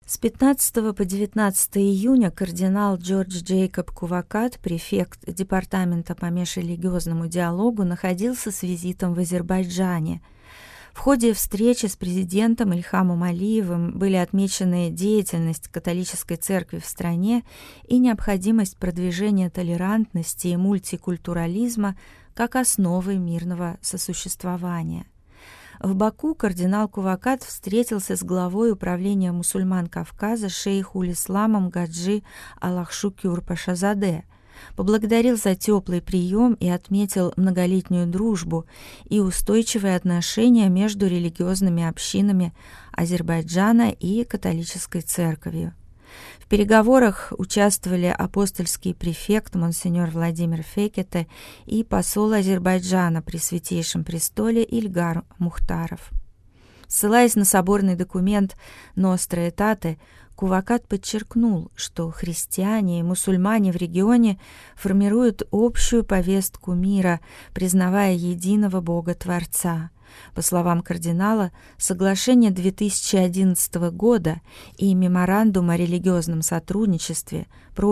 С 15 по 19 июня кардинал Джордж Джейкоб Кувакат, префект Департамента по межрелигиозному диалогу, находился с визитом в Азербайджане. В ходе встречи с президентом Ильхамом Алиевым были отмечены деятельность католической церкви в стране и необходимость продвижения толерантности и мультикультурализма как основы мирного сосуществования. В Баку кардинал Кувакат встретился с главой управления мусульман Кавказа шейхуль-исламом Гаджи Аллахшукюр-Пашазаде, поблагодарил за теплый прием и отметил многолетнюю дружбу и устойчивые отношения между религиозными общинами Азербайджана и католической церковью. В переговорах участвовали апостольский префект монсеньор Владимир Фекете и посол Азербайджана при Святейшем престоле Ильгар Мухтаров. Ссылаясь на соборный документ «Ностра Этате», Кувакат подчеркнул, что христиане и мусульмане в регионе формируют общую повестку мира, признавая единого Бога-Творца. По словам кардинала, соглашение 2011 года и меморандум о религиозном сотрудничестве